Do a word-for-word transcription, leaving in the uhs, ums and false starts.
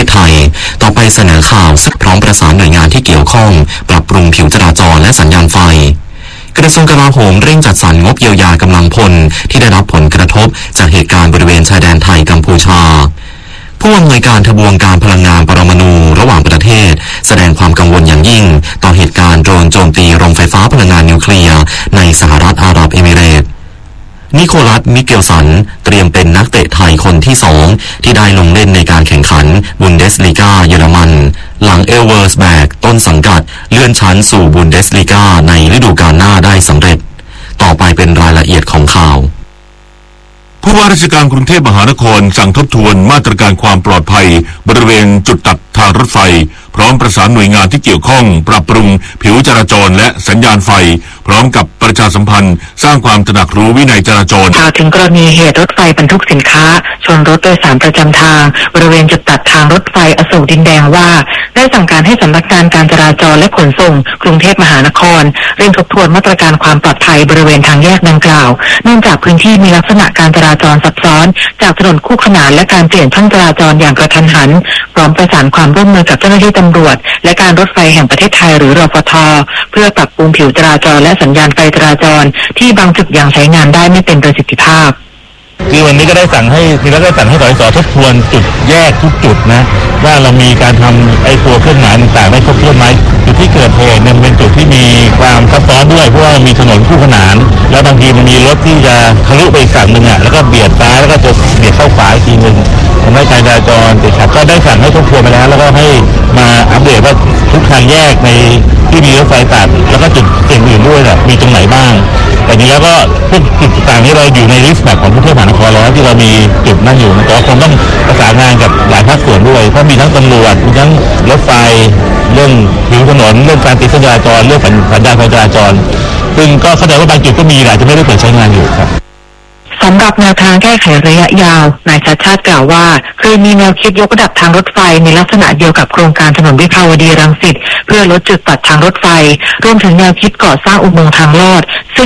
ศไทยต่อไปเสนอข่าวซึ่งพร้อมประสานหน่วยงานที่เกี่ยวข้องปรับปรุงผิวจราจรและสัญญาณไฟกระทรวงกลาโหมเร่งจัดสรรงบเยียวยากำลังพลที่ได้รับผลกระทบจากเหตุการณ์บริเวณชายแดนไทยกัมพูชาผู้อำนวยการทบวงการพลังงานปรมาณูระหว่างประเทศแสดงความกังวลอย่างยิ่งต่อเหตุการณ์โดรนโจมตีโรงไฟฟ้าพลังงานนิวเคลียร์ในสหรัฐอาหรับเอมิเรตส์นิโคลัส มิเกลสันเตรียมเป็นนักเตะไทยคนที่สองที่ได้ลงเล่นในการแข่งขันบุนเดสลีกาเยอรมันหลังเอลเวอร์สแบกต้นสังกัดเลื่อนชั้นสู่บุนเดสลีกาในฤดูกาลหน้าได้สำเร็จต่อไปเป็นรายละเอียดของข่าวผู้ว่าราชการกรุงเทพมหานครสั่งทบทวนมาตรการความปลอดภัยบริเวณจุดตัดทางรถไฟพร้อมประสานหน่วยงานที่เกี่ยวข้องปรับปรุงผิวจราจรและสัญญาณไฟพร้อมกับประชาสัมพันธ์สร้างความตระหนักรู้วินัยจราจรกล่าวถึงกรณีเหตุรถไฟบรรทุกสินค้าชนรถโดยสารประจำทางบริเวณจุดตัดทางรถไฟอโศกดินแดงว่าได้สั่งการให้สำนักงานการจราจรและขนส่งกรุงเทพมหานครเร่งทบทวนมาตรการความปลอดภัยบริเวณทางแยกดังกล่าวเนื่องจากพื้นที่มีลักษณะการจราจรซับซ้อนจากถนนคู่ขนานและการเปลี่ยนช่องจราจรอย่างกระทันหันพร้อมประสานความร่วมมือกับเจ้าหน้าที่ตำรวจและการรถไฟแห่งประเทศไทยหรือรฟท.เพื่อปรับปรุงผิวจราจรและสัญญาณไฟจราจรที่บางจุดยังใช้งานได้ไม่เป็นประสิทธิภาพคือวันนี้ก็ได้สั่งให้ทีแล้วก็สั่งให้สสทบทวนจุดแยกทุกจุดนะว่าเรามีการทำไอ้ตัวเครื่องหมายต่างๆได้ครบถ้วนไหมจุดที่เกิดเหตุเนี่ยเป็นจุดที่มีความซับซ้อนด้วยเพราะว่ามีถนนคู่ขนานแล้วบางทีมันมีรถที่จะทะลุไปอีกฝั่งหนึ่งอ่ะแล้วก็เบียดซ้ายแล้วก็จะเบียดเข้าขวาอีกทีหนึ่งทำให้การจราจรติดขัดก็ได้สั่งให้ทบทวนไปแล้วแล้วก็ให้มาอัปเดตว่าทุกทางแยกในที่มีรถไฟตัดแล้วก็จุดอื่นๆด้วยเนี่ยมีตรงไหนบ้างแต่นี้แล้วก็พวกจุดต่างๆนี้เราอยู่ในลิสต์แบบของกรุงเทพมหานครแล้วที่เรามีจุดนั่นอยู่นะแต่ว่าคงต้องประสานงานกับหลายภาคส่วนด้วยเพราะมีทั้งตำรวจมีทั้งรถไฟเรื่องผิวถนนเรื่องการติดสัญญาณจราจรเรื่องสัญญาณไฟจราจรซึ่งก็เข้าใจว่าบางจุดก็มีอาจจะไม่ได้เปิดใช้งานอยู่ครับสำหรับแนวทางแก้ไขระยะยาวนายชัชชาติกล่าวว่าเคยมีแนวคิดยกระดับทางรถไฟในลักษณะเดียวกับโครงการถนนวิภาวดีรังสิตเพื่อลดจุดตัดทางรถไฟรวมถึงแนวคิดก่อสร้างอุโมงค์ทางลอด